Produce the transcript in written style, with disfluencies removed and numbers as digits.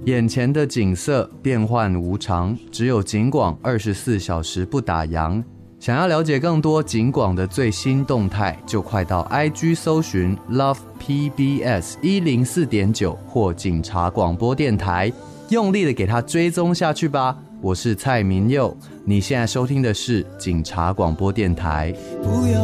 眼前的景色变幻无常，只有警广24小时不打烊。想要了解更多警广的最新动态，就快到 IG 搜寻 LovePBS 104.9或警察广播电台，用力的给它追踪下去吧。我是蔡明佑，你现在收听的是警察广播电台。不要